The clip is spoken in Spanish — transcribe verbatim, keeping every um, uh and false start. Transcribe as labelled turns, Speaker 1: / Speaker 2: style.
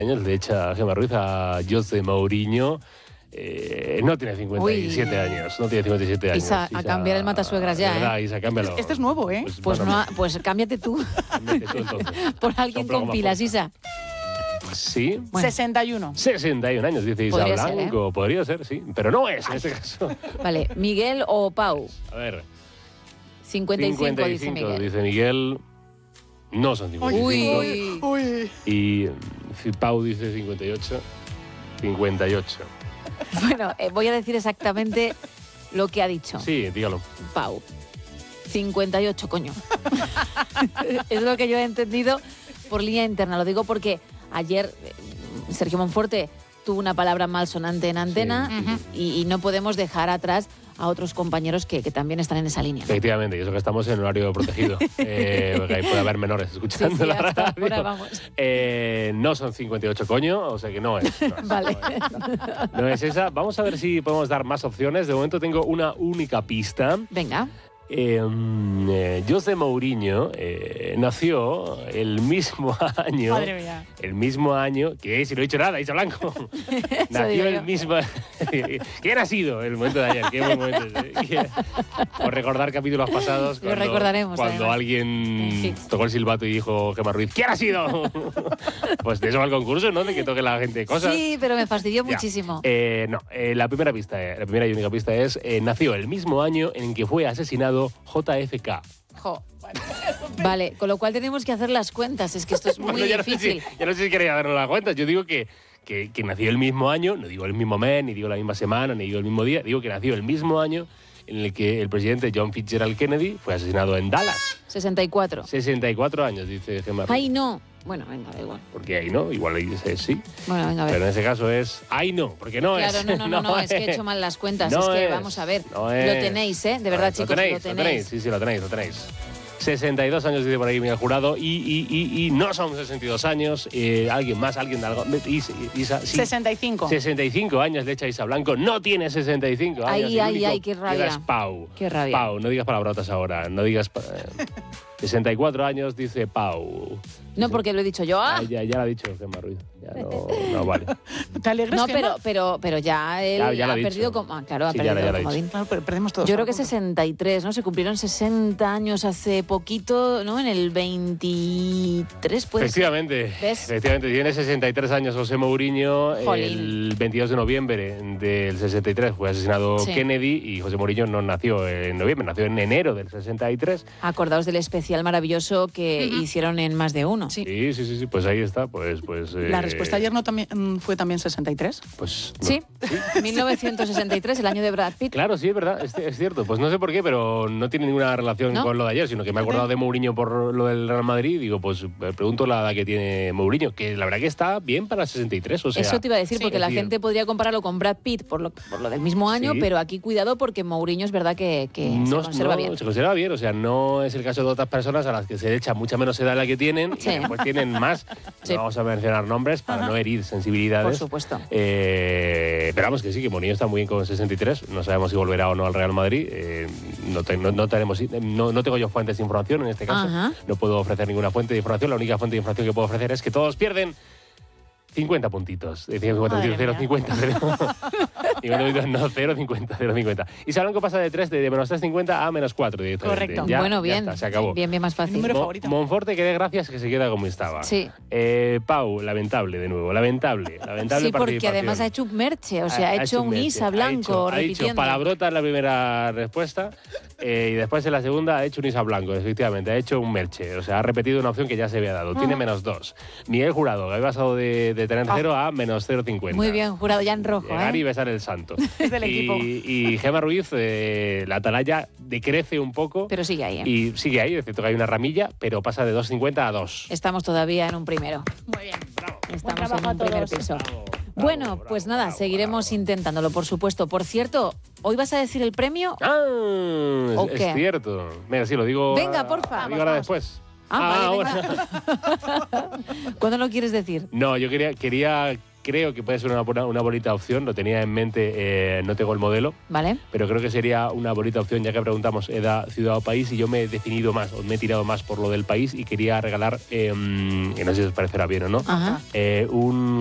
Speaker 1: años le echa Gemma Ruiz a José Mourinho. Eh, no tiene cincuenta y siete Uy. años, no tiene cincuenta y siete años.
Speaker 2: Isa, Isa, a cambiar el matasuegras ya,
Speaker 1: verdad,
Speaker 2: ¿eh?
Speaker 1: Isa, cámbialo.
Speaker 3: Este es nuevo, ¿eh?
Speaker 2: Pues, pues, no, pues cámbiate tú.
Speaker 1: Cámbiate tú entonces.
Speaker 2: Por alguien con pilas, Isa.
Speaker 1: Sí.
Speaker 3: Bueno. sesenta y uno.
Speaker 1: sesenta y un años, dice Isa
Speaker 2: Podría
Speaker 1: Blanco.
Speaker 2: ser, ¿eh?
Speaker 1: Podría ser, sí. Pero no es en este caso.
Speaker 2: Vale, ¿Miguel o Pau?
Speaker 1: A ver.
Speaker 2: cincuenta y cinco,
Speaker 1: cincuenta y
Speaker 2: dice
Speaker 1: cinco,
Speaker 2: Miguel.
Speaker 1: dice Miguel. No son cincuenta y cinco.
Speaker 2: Uy.
Speaker 3: Uy.
Speaker 1: Y si Pau dice cincuenta y ocho. cincuenta y ocho.
Speaker 2: Bueno, eh, voy a decir exactamente lo que ha dicho.
Speaker 1: Sí, dígalo.
Speaker 2: Pau. cincuenta y ocho, coño. Es lo que yo he entendido por línea interna. Lo digo porque ayer eh, Sergio Monforte tuvo una palabra malsonante en antena
Speaker 1: Sí, sí,
Speaker 2: sí. y, y no podemos dejar atrás a otros compañeros que, que también están en esa línea, ¿no?
Speaker 1: Efectivamente, y eso que estamos en horario protegido. eh, porque ahí puede haber menores escuchando
Speaker 2: Sí, sí,
Speaker 1: la
Speaker 2: hasta
Speaker 1: radio.
Speaker 2: ahora vamos.
Speaker 1: Eh, no son cincuenta y ocho, coño, o sea que no es. No es,
Speaker 2: Vale.
Speaker 1: no es, no es esa. Vamos a ver si podemos dar más opciones. De momento tengo una única pista.
Speaker 2: Venga.
Speaker 1: Eh, eh, José Mourinho eh, nació el mismo año.
Speaker 3: Madre mía.
Speaker 1: El mismo año que, si no he dicho nada, Isa Blanco. Nació el mismo. ¿Quién ha sido el momento de ayer? Qué buen momento ese. Por recordar capítulos pasados.
Speaker 2: Lo
Speaker 1: Cuando,
Speaker 2: recordaremos,
Speaker 1: Cuando
Speaker 2: además.
Speaker 1: alguien
Speaker 2: Sí.
Speaker 1: tocó el silbato y dijo Gemma Ruiz, ¿quién ha sido? Pues de eso va el concurso, ¿no? De que toque la gente cosas.
Speaker 2: Sí, pero me fastidió
Speaker 1: Ya.
Speaker 2: muchísimo.
Speaker 1: Eh, no, eh, la primera pista, eh, la primera y única pista es eh, nació el mismo año en que fue asesinado J F K.
Speaker 2: Jo. Vale, con lo cual tenemos que hacer las cuentas. Es que esto es muy
Speaker 1: Bueno, ya no sé
Speaker 2: difícil.
Speaker 1: si- ya no sé si quería darnos las cuentas. Yo digo que, que, que nació el mismo año, no digo el mismo mes, ni digo la misma semana, ni digo el mismo día, digo que nació el mismo año en el que el presidente John Fitzgerald Kennedy fue asesinado en Dallas.
Speaker 2: sesenta y cuatro.
Speaker 1: sesenta y cuatro años, dice Gemma Ruiz.
Speaker 2: Ay, no. Bueno, venga, da igual.
Speaker 1: Porque ahí no, igual ahí dice sí.
Speaker 2: Bueno, venga, a ver.
Speaker 1: Pero en ese caso es ay no, porque no
Speaker 2: Claro,
Speaker 1: es.
Speaker 2: no, no, no, no, es que he hecho mal las cuentas.
Speaker 1: No
Speaker 2: es que,
Speaker 1: es,
Speaker 2: vamos a ver,
Speaker 1: no
Speaker 2: lo
Speaker 1: es.
Speaker 2: tenéis, ¿eh? De verdad,
Speaker 1: Lo
Speaker 2: chicos,
Speaker 1: tenéis,
Speaker 2: lo tenéis.
Speaker 1: Sí, sí, lo tenéis, lo tenéis. sesenta y dos años dice por ahí Miguel Jurado y, y, y, y no son sesenta y dos años. Eh, alguien más, alguien de algo. Isa, Isa, sí.
Speaker 3: sesenta y cinco.
Speaker 1: sesenta y cinco años le echa Isa Blanco. No tiene sesenta y cinco años.
Speaker 2: Ay,
Speaker 1: y el
Speaker 2: ay,
Speaker 1: único
Speaker 2: ay, qué
Speaker 1: que
Speaker 2: rabia.
Speaker 1: queda es Pau.
Speaker 2: Qué rabia.
Speaker 1: Pau, no digas palabrotas ahora. No digas. pa- eh, sesenta y cuatro años dice Pau.
Speaker 2: No, porque lo he dicho yo. ¡Ah!
Speaker 1: Ah, ya, ya lo ha dicho Gemma Ruiz. Ya no, no vale.
Speaker 3: ¿Te alegras,
Speaker 2: No,
Speaker 3: Gemma?
Speaker 2: pero, pero, pero ya él
Speaker 1: Ya- ya lo
Speaker 2: ha
Speaker 1: ha
Speaker 2: perdido
Speaker 1: dicho.
Speaker 2: como. Ah, claro, ha
Speaker 1: Sí, ya
Speaker 2: perdido
Speaker 1: lo- ya lo ha
Speaker 2: el comodín.
Speaker 3: Claro, pero perdemos todos.
Speaker 2: Yo creo que
Speaker 3: punto.
Speaker 2: sesenta y tres, ¿no? Se cumplieron sesenta años hace poquito, ¿no? En el veintitrés, pues.
Speaker 1: Efectivamente,
Speaker 2: ¿Ves?
Speaker 1: efectivamente, tiene sesenta y tres años José Mourinho.
Speaker 2: Jolín.
Speaker 1: El veintidós de noviembre del sesenta y tres fue asesinado
Speaker 2: Sí.
Speaker 1: Kennedy y José Mourinho no nació en noviembre, nació en enero del sesenta y tres.
Speaker 2: Acordaos del especial maravilloso que
Speaker 3: Ujú.
Speaker 2: hicieron en Más de Uno.
Speaker 3: Sí.
Speaker 1: Sí, sí, sí, sí, pues ahí está, pues, pues.
Speaker 3: La
Speaker 1: eh,
Speaker 3: respuesta ayer no también, mm, fue también sesenta y tres.
Speaker 1: Pues. no.
Speaker 2: Sí, mil novecientos sesenta y tres, el año de Brad Pitt.
Speaker 1: Claro, sí, es verdad, es, es cierto. Pues no sé por qué, pero no tiene ninguna relación
Speaker 2: ¿No?
Speaker 1: con lo de ayer, sino que me he acordado de Mourinho por lo del Real Madrid. Digo, pues me pregunto la edad que tiene Mourinho, que la verdad que está bien para sesenta y tres, o sea.
Speaker 2: Eso te iba a decir,
Speaker 3: sí,
Speaker 2: porque
Speaker 1: es
Speaker 2: la
Speaker 1: decir-
Speaker 2: gente podría compararlo con Brad Pitt por lo, por lo del mismo año,
Speaker 1: Sí.
Speaker 2: pero aquí cuidado porque Mourinho es verdad que, que
Speaker 1: No,
Speaker 2: se conserva
Speaker 1: no,
Speaker 2: bien.
Speaker 1: se conserva bien, o sea, no es el caso de otras personas a las que se le echa mucha menos edad de la que tienen
Speaker 2: Sí.
Speaker 1: y después tienen más.
Speaker 2: Sí.
Speaker 1: No vamos a mencionar nombres para
Speaker 3: Ajá.
Speaker 1: no herir sensibilidades.
Speaker 2: Por supuesto.
Speaker 1: Eh, pero vamos que sí, que Mourinho está muy bien con sesenta y tres. No sabemos si volverá o no al Real Madrid. Eh, no, te- no- no tenemos, no, no tengo yo fuentes de información en este caso.
Speaker 2: Ajá.
Speaker 1: No puedo ofrecer ninguna fuente de información. La única fuente de información que puedo ofrecer es que todos pierden cincuenta puntitos. Decía cincuenta
Speaker 2: Madre
Speaker 1: puntitos, cero cincuenta. cincuenta puntitos, no, cero cincuenta, cero cincuenta. Y Blanco pasa de tres, de, de menos tres cincuenta a menos cuatro directamente.
Speaker 3: Correcto.
Speaker 1: Ya-
Speaker 2: bueno,
Speaker 1: ya
Speaker 2: bien.
Speaker 1: está, se acabó.
Speaker 2: Bien, bien más fácil.
Speaker 3: Número
Speaker 1: Mo-
Speaker 3: favorito.
Speaker 1: Monforte, que dé gracias que se queda como estaba.
Speaker 2: Sí.
Speaker 1: Eh, Pau, lamentable de nuevo, lamentable. lamentable
Speaker 2: Sí, porque
Speaker 1: participación.
Speaker 2: además ha hecho un merche, o sea, ha, hecho un
Speaker 1: merche,
Speaker 2: Isa
Speaker 1: ha
Speaker 2: blanco
Speaker 1: hecho- Ha
Speaker 2: repitiendo.
Speaker 1: hecho palabrota en la primera respuesta eh, y después en la segunda ha hecho un Isa blanco, efectivamente. Ha hecho un merche, o sea, ha repetido una opción que ya se había dado. Tiene menos dos. Miguel Jurado, que ha pasado de, de tener cero a menos cero cincuenta.
Speaker 2: Muy bien, jurado ya en rojo,
Speaker 1: Llegar
Speaker 2: ¿eh?
Speaker 1: y besar el santo.
Speaker 3: Es del
Speaker 1: y,
Speaker 3: equipo.
Speaker 1: y Gemma Ruiz, eh, la atalaya decrece un poco
Speaker 2: Pero sigue ahí, ¿eh?
Speaker 1: y sigue ahí, es cierto que hay una ramilla, pero pasa de dos cincuenta a dos.
Speaker 2: Estamos todavía en un primero.
Speaker 3: Muy bien.
Speaker 2: Estamos
Speaker 3: trabajo
Speaker 2: en un
Speaker 3: a
Speaker 2: primer
Speaker 3: todos.
Speaker 2: piso.
Speaker 1: Bravo, bravo,
Speaker 2: Bueno,
Speaker 1: bravo,
Speaker 2: pues nada,
Speaker 1: bravo,
Speaker 2: seguiremos
Speaker 1: bravo.
Speaker 2: intentándolo, por supuesto. Por cierto, ¿hoy vas a decir el premio?
Speaker 1: Ah, es,
Speaker 2: ¿O
Speaker 1: es
Speaker 2: qué?
Speaker 1: cierto. Venga, sí, lo digo.
Speaker 2: Venga, porfa.
Speaker 1: Lo digo ahora
Speaker 3: Vamos,
Speaker 1: después.
Speaker 2: Ah, vale,
Speaker 1: ahora.
Speaker 2: ¿Cuándo lo quieres decir?
Speaker 1: No, yo quería, quería creo que puede ser una, buena- una bonita opción. Lo tenía en mente, eh, no tengo el modelo,
Speaker 2: ¿Vale?
Speaker 1: pero creo que sería una bonita opción, ya que preguntamos edad, ciudad o país, y yo me he definido más, o me he tirado más por lo del país y quería regalar, eh, y no sé si os parecerá bien o no,
Speaker 2: Ajá.
Speaker 1: eh, un